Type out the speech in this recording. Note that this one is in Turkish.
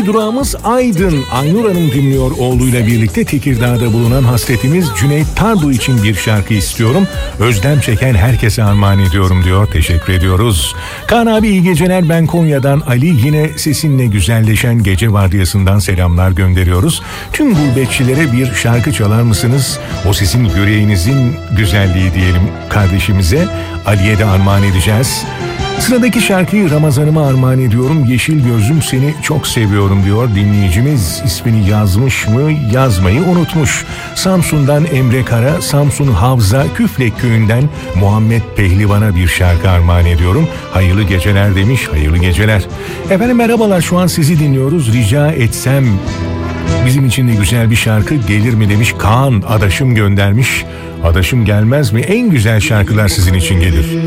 Sıradaki durağımız Aydın. Aynur Hanım dinliyor oğluyla birlikte. Tekirdağ'da bulunan hasretimiz Cüneyt Tardu için bir şarkı istiyorum. Özlem çeken herkese armağan ediyorum diyor. Teşekkür ediyoruz. Kaan abi iyi geceler, ben Konya'dan Ali. Yine sesinle güzelleşen gece vardiyasından selamlar gönderiyoruz. Tüm gurbetçilere bir şarkı çalar mısınız? O sizin yüreğinizin güzelliği diyelim kardeşimize. Ali'ye de armağan edeceğiz. Sıradaki şarkıyı Ramazan'ıma armağan ediyorum. Yeşil gözlüm seni çok seviyorum diyor dinleyicimiz. İsmini yazmış mı, yazmayı unutmuş. Samsun'dan Emre Kara, Samsun Havza Küflek köyünden Muhammed Pehlivan'a bir şarkı armağan ediyorum. Hayırlı geceler demiş, hayırlı geceler. Efendim merhabalar, şu an sizi dinliyoruz. Rica etsem bizim için de güzel bir şarkı gelir mi demiş. Kaan adaşım göndermiş. Adaşım gelmez mi? En güzel şarkılar sizin için gelir.